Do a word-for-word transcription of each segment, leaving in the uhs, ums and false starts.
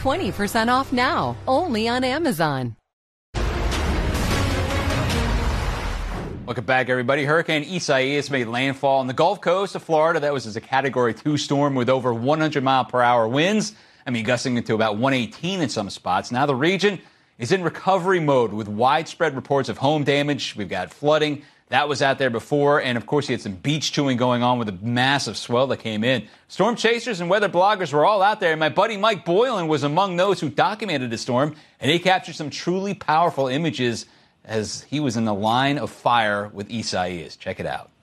twenty percent off now, only on Amazon. Welcome back, everybody. Hurricane Isaias made landfall on the Gulf Coast of Florida. That was as a Category two storm with over one hundred mile per hour winds. I mean, gusting into about one eighteen in some spots. Now the region is in recovery mode with widespread reports of home damage. We've got flooding. That was out there before. And, of course, you had some beach chewing going on with a massive swell that came in. Storm chasers and weather bloggers were all out there. And my buddy Mike Boylan was among those who documented the storm. And he captured some truly powerful images as he was in the line of fire with Isaias. Check it out.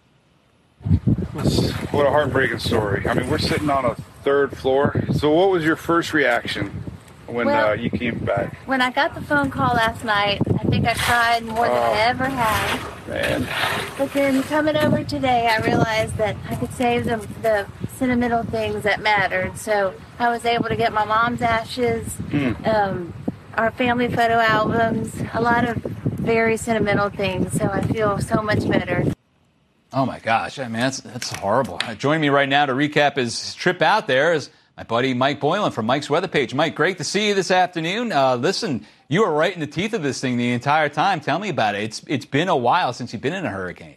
What a heartbreaking story. I mean, we're sitting on a third floor. So what was your first reaction when well, uh, you came back? When I got the phone call last night, I think I cried more than oh, I ever have. Man. But then coming over today, I realized that I could save the, the sentimental things that mattered. So I was able to get my mom's ashes, mm. um, our family photo albums, a lot of very sentimental things. So I feel so much better. Oh, my gosh. I mean, that's, that's horrible. Uh, joining me right now to recap his trip out there is my buddy Mike Boylan from Mike's Weather Page. Mike, great to see you this afternoon. Uh, listen, you were right in the teeth of this thing the entire time. Tell me about it. It's It's been a while since you've been in a hurricane.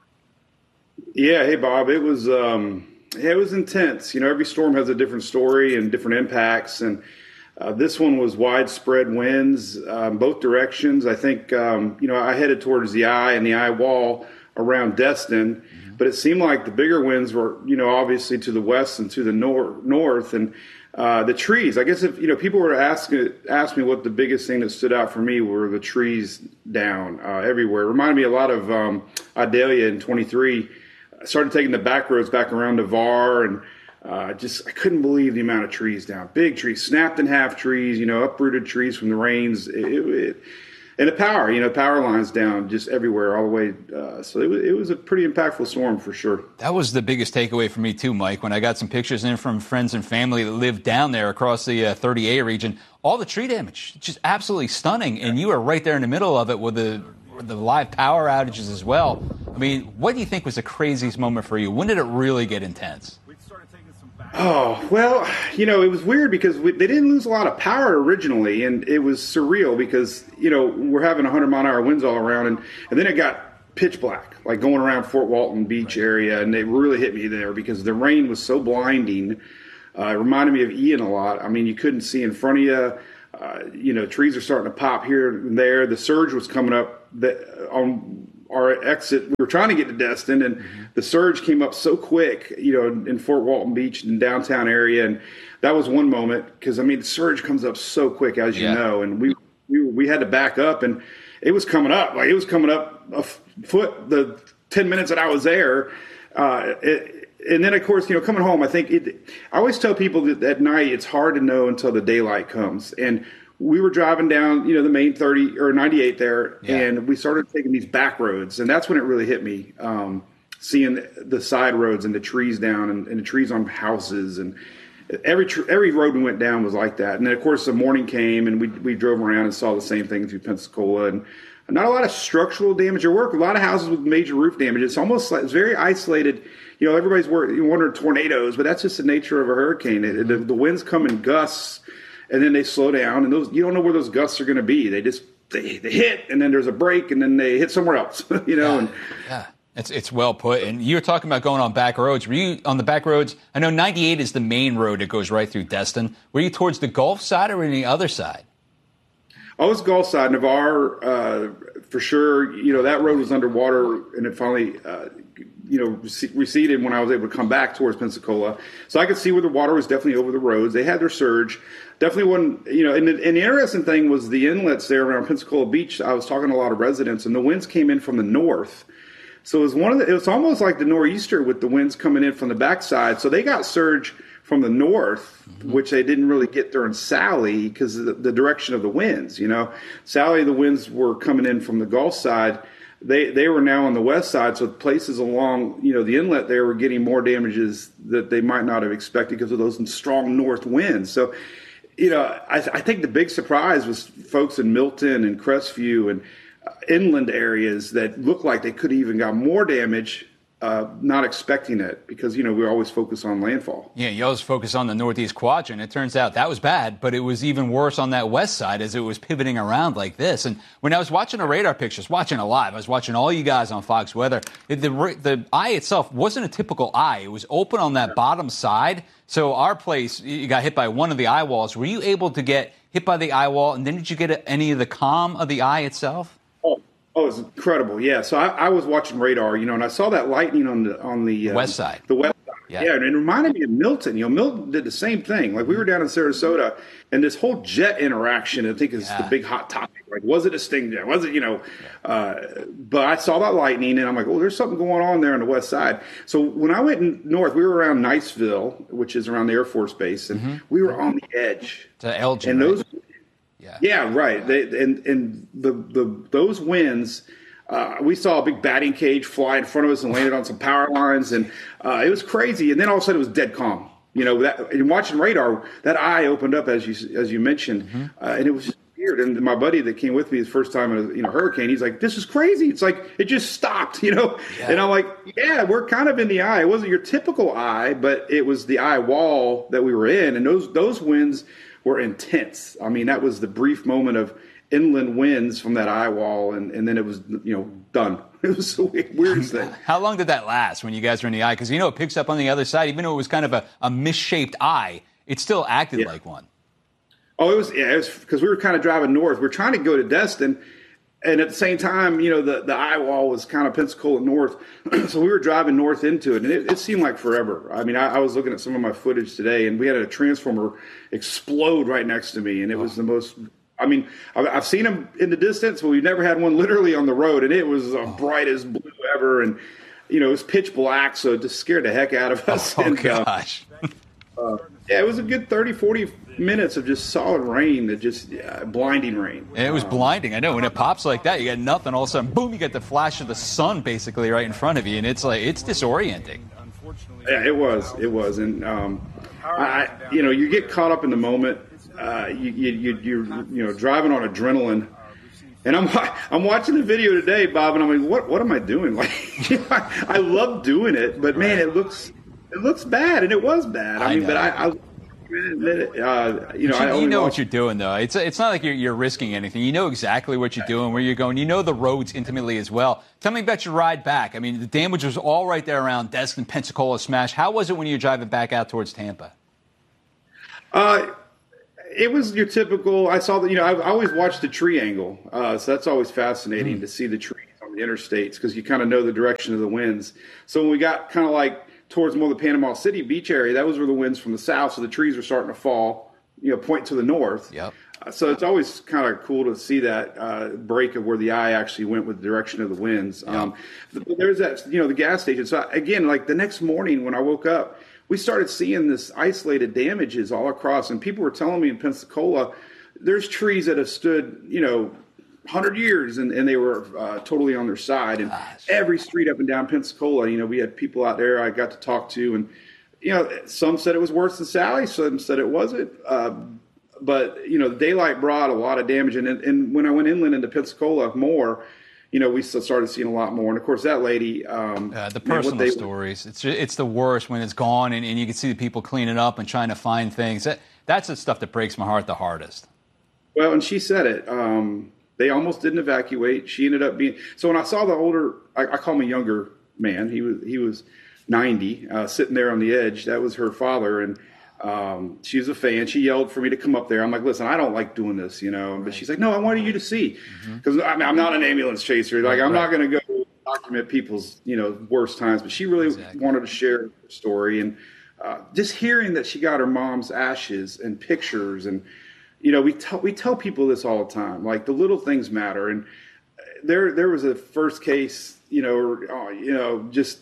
Yeah. Hey, Bob. It was, um, it was intense. You know, every storm has a different story and different impacts. And uh, this one was widespread winds, um, both directions. I think, um, you know, I headed towards the eye and the eye wall around Destin, mm-hmm. but it seemed like the bigger winds were, you know, obviously to the west and to the nor- north. And uh, the trees, I guess if, you know, people were asking, ask me what the biggest thing that stood out for me were the trees down uh, everywhere. It reminded me a lot of um, Idalia in twenty-three. I started taking the back roads back around Navarre, and uh, just, I couldn't believe the amount of trees down. Big trees, snapped in half trees, you know, uprooted trees from the rains. It, it, And the power, you know, power lines down just everywhere, all the way. Uh, so it was, it was a pretty impactful storm for sure. That was the biggest takeaway for me, too, Mike, when I got some pictures in from friends and family that live down there across the uh, thirty A region. All the tree damage, just absolutely stunning. And you were right there in the middle of it with the, with the live power outages as well. I mean, what do you think was the craziest moment for you? When did it really get intense? Oh, well, you know, it was weird because we, they didn't lose a lot of power originally, and it was surreal because, you know, we're having one hundred mile an hour winds all around, and, and then it got pitch black, like going around Fort Walton Beach area, and it really hit me there because the rain was so blinding. Uh, it reminded me of Ian a lot. I mean, you couldn't see in front of you. Uh, you know, trees are starting to pop here and there. The surge was coming up that, on our exit. We were trying to get to Destin, and mm-hmm. the surge came up so quick, you know, in Fort Walton Beach and downtown area. And that was one moment because, I mean, the surge comes up so quick, as you yeah. know, and we, we we had to back up, and it was coming up. Like, it was coming up a foot the ten minutes that I was there. Uh, it, and then, of course, you know, coming home, I think it, I always tell people that at night it's hard to know until the daylight comes. And we were driving down, you know, the main thirty or ninety-eight there, yeah. and we started taking these back roads, and that's when it really hit me, um, seeing the side roads and the trees down and, and the trees on houses, and every tr- every road we went down was like that. And then, of course, the morning came, and we we drove around and saw the same thing through Pensacola, and not a lot of structural damage. There were a lot of houses with major roof damage. It's almost like it's very isolated. You know, everybody's wondering tornadoes, but that's just the nature of a hurricane. It, the, the winds come in gusts. And then they slow down, and those you don't know where those gusts are going to be. They just they, they hit, and then there's a break, and then they hit somewhere else. you know, yeah, and yeah, it's it's well put. And you were talking about going on back roads. Were you on the back roads? I know ninety-eight is the main road that goes right through Destin. Were you towards the Gulf side or the other side? I was Gulf side, Navarre, uh, for sure. You know, that road was underwater, and it finally, uh, you know, receded when I was able to come back towards Pensacola. So I could see where the water was definitely over the roads. They had their surge. Definitely wasn't, you know, and the, and the interesting thing was the inlets there around Pensacola Beach. I was talking to a lot of residents, and the winds came in from the north. So it was one of the, it was almost like the nor'easter with the winds coming in from the backside. So they got surge from the north, mm-hmm. which they didn't really get during Sally because of the, the direction of the winds. You know, Sally, the winds were coming in from the Gulf side. They they were now on the west side, so places along, you know, the inlet there were getting more damages that they might not have expected because of those strong north winds. So, you know, I, I think the big surprise was folks in Milton and Crestview and uh, inland areas that looked like they could have even got more damage uh, not expecting it because, you know, we always focus on landfall. Yeah, you always focus on the northeast quadrant. It turns out that was bad, but it was even worse on that west side as it was pivoting around like this. And when I was watching the radar pictures, watching it live, I was watching all you guys on Fox Weather. It, the, the eye itself wasn't a typical eye. It was open on that bottom side. So our place, you got hit by one of the eye walls. Were you able to get hit by the eye wall, and then did you get any of the comm of the eye itself? Oh, oh, it's incredible. Yeah. So I, I was watching radar, you know, and I saw that lightning on the on the uh, west side. The west side. Yeah. yeah, and it reminded me of Milton. You know, Milton did the same thing. Like we were down in Sarasota, and this whole jet interaction, I think, is yeah. the big hot topic. Like, was it a sting jet? Was it, you know? Yeah. Uh, but I saw that lightning, and I'm like, oh, there's something going on there on the west side. So when I went north, we were around Niceville, which is around the Air Force Base, and mm-hmm. we were on the edge. To Elgin, and those. Right? Yeah. yeah, right. They, and and the, the those winds, uh, we saw a big batting cage fly in front of us and landed on some power lines, and uh, it was crazy. And then all of a sudden, it was dead calm. You know, that, and watching radar, that eye opened up as you as you mentioned, mm-hmm. uh, and it was just weird. And my buddy that came with me his first time in a you know hurricane, he's like, "This is crazy." It's like it just stopped. You know, yeah. and I'm like, "Yeah, we're kind of in the eye. It wasn't your typical eye, but it was the eye wall that we were in, and those those winds were intense. I mean, that was the brief moment of inland winds from that eye wall, and, and then it was, you know, done. It was the weirdest thing. How long did that last when you guys were in the eye? Because, you know, it picks up on the other side. Even though it was kind of a, a misshaped eye, it still acted yeah. like one. Oh, it was, yeah, it was because we were kind of driving north. We we're trying to go to Destin, and at the same time, you know, the, the eye wall was kind of Pensacola north. So we were driving north into it, and it, it seemed like forever. I mean, I, I was looking at some of my footage today, and we had a transformer explode right next to me, and it was the most – I mean, I've, I've seen them in the distance, but we've never had one literally on the road, and it was the brightest blue ever, and, you know, it was pitch black, so it just scared the heck out of us. Oh, and, gosh. Uh, uh, yeah, it was a good thirty, forty minutes of just solid rain, that just yeah, blinding rain. And it was blinding. I know when it pops like that, you got nothing. All of a sudden, boom, you get the flash of the sun basically right in front of you, and it's like it's disorienting. Yeah, it was. It was, and um, I, you know, you get caught up in the moment. Uh, you, you, you, you're, you know, driving on adrenaline. And I'm I'm watching the video today, Bob, and I'm like, what what am I doing? Like, you know, I, I love doing it, but man, it looks it looks bad, and it was bad. I, I mean, know. but I. I Uh, you know, you, I you know watch. what you're doing, though. It's it's not like you're you're risking anything. You know exactly what you're doing, where you're going. You know the roads intimately as well. Tell me about your ride back. I mean, the damage was all right there around Destin, Pensacola, Smash. How was it when you were driving back out towards Tampa? Uh, it was your typical. I saw that. You know, I've always watched the tree angle, uh, so that's always fascinating mm. to see the trees on the interstates because you kind of know the direction of the winds. So when we got kind of like towards more of the Panama City beach area, that was where the winds from the south, so the trees were starting to fall, you know, point to the north. Yep. Uh, so it's always kind of cool to see that uh, break of where the eye actually went with the direction of the winds. Yep. Um, there's that, you know, the gas station. So again, like the next morning when I woke up, we started seeing this isolated damages all across, and people were telling me in Pensacola, there's trees that have stood, you know, one hundred years, and, and they were uh, totally on their side. And Gosh. every street up and down Pensacola, you know, we had people out there I got to talk to. And, you know, some said it was worse than Sally. Some said it wasn't. Uh, but, you know, the daylight brought a lot of damage. And, and when I went inland into Pensacola more, you know, we started seeing a lot more. And, of course, that lady. Um, uh, the personal man, they, stories. It's it's the worst when it's gone and, and you can see the people cleaning up and trying to find things. That, that's the stuff that breaks my heart the hardest. Well, and she said it. Um, They almost didn't evacuate. She ended up being – so when I saw the older – I call him a younger man. He was he was ninety, uh, sitting there on the edge. That was her father, and um, she was a fan. She yelled for me to come up there. I'm like, listen, I don't like doing this, you know. But she's like, no, I wanted you to see because mm-hmm. I mean, I'm not an ambulance chaser. Like I'm right. not going to go document people's, you know, worst times. But she really exactly. wanted to share her story. And uh, just hearing that she got her mom's ashes and pictures and – you know, we tell we tell people this all the time. Like the little things matter, and there there was a first case. You know, oh, you know, just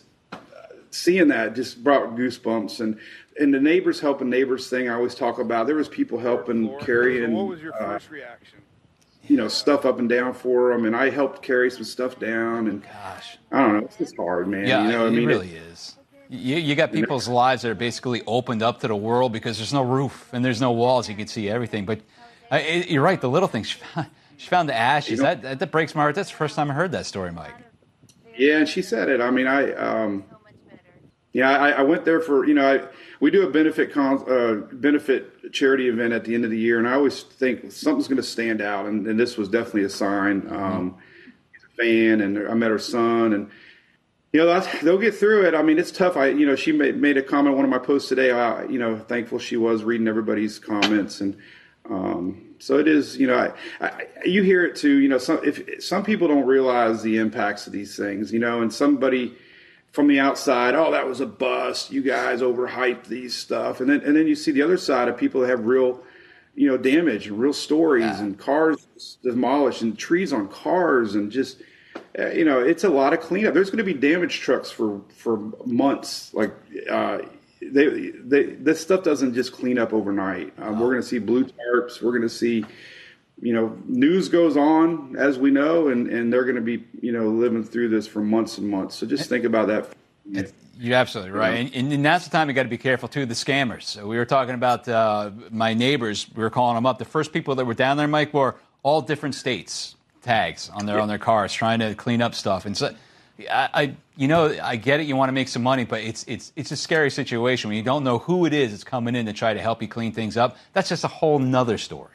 seeing that just brought goosebumps. And and the neighbors helping neighbors thing I always talk about. There was people helping carry and what was your first uh, reaction? You know, stuff up and down for them, and I helped carry some stuff down. And gosh, I don't know, it's just hard, man. Yeah, you know, it I mean, really it, is. You, you got people's lives that are basically opened up to the world because there's no roof and there's no walls. You can see everything. But uh, it, you're right, the little things. She found, she found the ashes. You know, that, that that breaks my heart. That's the first time I heard that story, Mike. Yeah, and she said it. I mean, I um, So much better. yeah, I, I went there for you know I we do a benefit con, uh, benefit charity event at the end of the year, and I always think something's going to stand out, and, and this was definitely a sign. Um, he's a fan, and I met her son, and you know that's, they'll get through it. I mean, it's tough. I you know she made made a comment on one of my posts today. I, you know, thankful she was reading everybody's comments, and um, so it is. You know, I, I, you hear it too. You know, some if some people don't realize the impacts of these things. You know, and somebody from the outside, oh, that was a bust. You guys overhyped these stuff, and then and then you see the other side of people that have real, you know, damage and real stories, yeah. and cars demolished and trees on cars, and just, uh, you know, it's a lot of cleanup. There's going to be damaged trucks for for months. Like uh, they they this stuff doesn't just clean up overnight. Um, wow. We're going to see blue tarps. We're going to see. You know, news goes on, as we know, and, and they're going to be, you know, living through this for months and months. So just think about that. You're absolutely right. Yeah. And, and that's the time you got to be careful, too, the scammers. So we were talking about uh, my neighbors. We were calling them up. The first people that were down there, Mike, were all different states tags on their yeah. on their cars, trying to clean up stuff. And so, I, I, you know, I get it. You want to make some money, but it's it's it's a scary situation when you don't know who it is that's coming in to try to help you clean things up. That's just a whole nother story.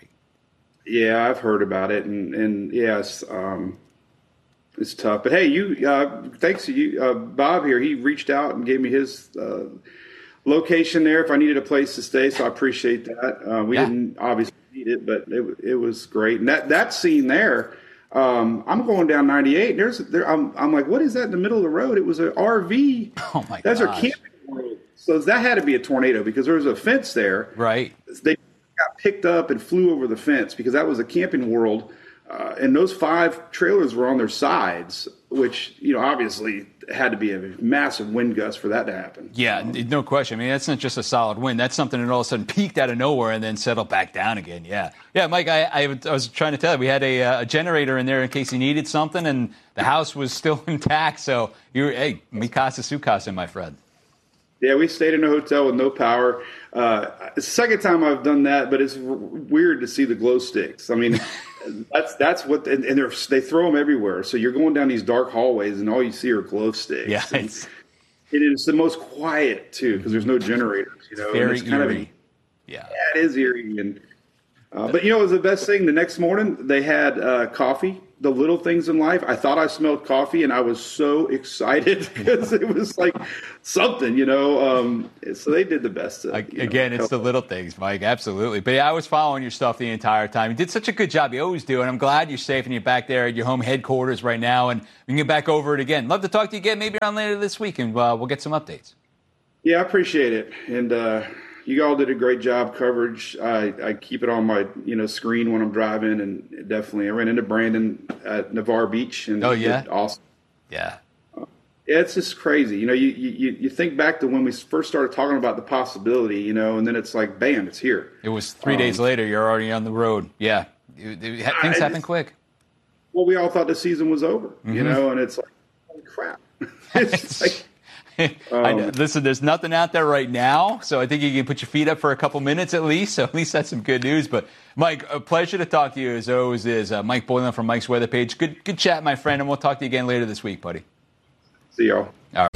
Yeah, I've heard about it, and and yes, um, it's tough. But hey, you, uh, thanks to you, uh, Bob here. He reached out and gave me his uh, location there if I needed a place to stay. So I appreciate that. Uh, we yeah. didn't obviously need it, but it it was great. And that that scene there, um, I'm going down ninety-eight. And there's there. I'm I'm like, what is that in the middle of the road? It was an R V. Oh my god. That's our camping world. So that had to be a tornado because there was a fence there. Right. They got picked up and flew over the fence because that was a Camping World, uh, and those five trailers were on their sides, which, you know, obviously had to be a massive wind gust for that to happen. Yeah, um, no question. I mean, that's not just a solid wind. That's something that all of a sudden peaked out of nowhere and then settled back down again. Yeah. Yeah, Mike, I, I, I was trying to tell you, we had a, a generator in there in case you needed something, and the house was still intact. So, you were, hey, mikasa sukasa, my friend. Yeah, we stayed in a hotel with no power. Uh, it's the second time I've done that, but it's r- weird to see the glow sticks. I mean, that's that's what, and, and they throw them everywhere. So you're going down these dark hallways, and all you see are glow sticks. Yeah, it's, it is the most quiet too because there's no generators. You know, very and it's kind eerie. Of, yeah. yeah, it is eerie. And uh, but you know, it was the best thing. The next morning, they had uh, coffee. The little things in life. I thought I smelled coffee, and I was so excited because it was like something, you know. Um, so they did the best. To, Again, know, it's the little things, Mike. Absolutely. But yeah, I was following your stuff the entire time. You did such a good job. You always do, and I'm glad you're safe and you're back there at your home headquarters right now, and we can get back over it again. Love to talk to you again, maybe around later this week, and uh, we'll get some updates. Yeah, I appreciate it, and uh, you all did a great job coverage. I, I keep it on my you know screen when I'm driving, and definitely I ran into Brandon at Navarre Beach, and oh yeah, awesome. Yeah, uh, yeah, it's just crazy. You know, you, you you think back to when we first started talking about the possibility, you know, and then it's like, bam, it's here. It was three um, days later. You're already on the road. Yeah, it, it, things happen quick. Well, we all thought the season was over, mm-hmm. you know, and it's like, holy crap. It's like. I know. Listen, there's nothing out there right now, so I think you can put your feet up for a couple minutes at least. So at least that's some good news. But Mike, a pleasure to talk to you as always. Is uh, Mike Boylan from Mike's Weather Page. Good, good chat, my friend, and we'll talk to you again later this week, buddy. See y'all. All right.